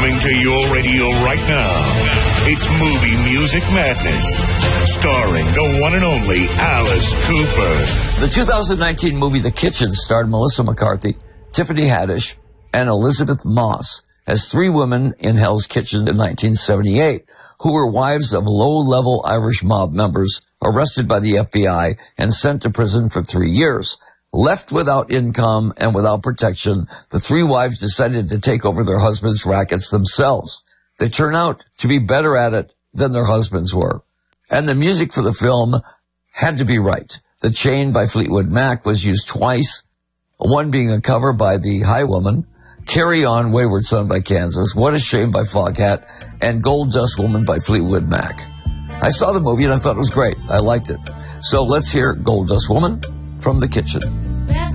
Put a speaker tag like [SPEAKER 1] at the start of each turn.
[SPEAKER 1] Coming to your radio right now, it's Movie Music Madness, starring the one and only Alice Cooper.
[SPEAKER 2] The 2019 movie The Kitchen starred Melissa McCarthy, Tiffany Haddish, and Elizabeth Moss as three women in Hell's Kitchen in 1978 who were wives of low-level Irish mob members arrested by the FBI and sent to prison for 3 years. Left without income and without protection, the three wives decided to take over their husbands' rackets themselves. They turn out to be better at it than their husbands were. And the music for the film had to be right. The Chain by Fleetwood Mac was used twice, one being a cover by the Highwoman, Carry On, Wayward Son by Kansas, What a Shame by Foghat, and Gold Dust Woman by Fleetwood Mac. I saw the movie and I thought it was great. I liked it. So let's hear Gold Dust Woman from The Kitchen.